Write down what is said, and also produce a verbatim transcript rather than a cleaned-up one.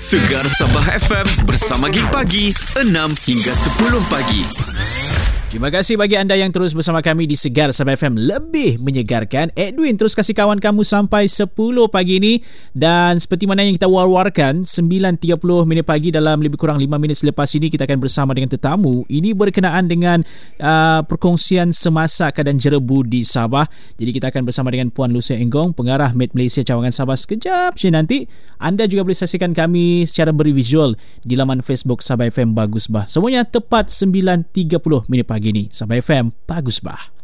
Segar Sabah F M bersama Ging Pagi, enam hingga sepuluh pagi. Terima kasih bagi anda yang terus bersama kami di Segar Sabah F M. Lebih menyegarkan. Edwin terus kasih kawan kamu sampai sepuluh pagi ini. Dan seperti mana yang kita war-warkan, sembilan tiga puluh minit pagi, dalam lebih kurang lima minit selepas ini kita akan bersama dengan tetamu. Ini berkenaan dengan uh, perkongsian semasa keadaan jerebu di Sabah. Jadi kita akan bersama dengan Puan Lucia Enggong, pengarah Med Malaysia Cawangan Sabah. Sekejap saja nanti anda juga boleh saksikan kami secara bervisual di laman Facebook Sabah F M Bagus Bah. Semuanya tepat sembilan tiga puluh minit pagi ini. Sabah F M Bagus Bah.